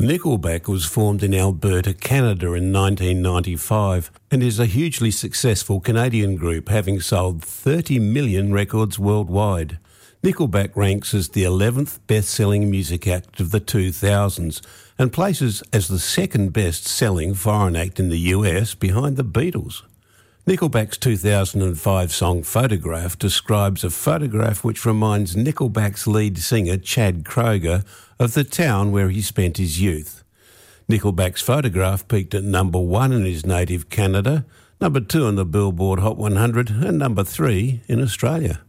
Nickelback was formed in Alberta, Canada in 1995 and is a hugely successful Canadian group, having sold 30 million records worldwide. Nickelback ranks as the 11th best-selling music act of the 2000s and places as the second best-selling foreign act in the US behind the Beatles. Nickelback's 2005 song Photograph describes a photograph which reminds Nickelback's lead singer Chad Kroeger of the town where he spent his youth. Nickelback's Photograph peaked at number 1 in his native Canada, number 2 on the Billboard Hot 100 and number 3 in Australia.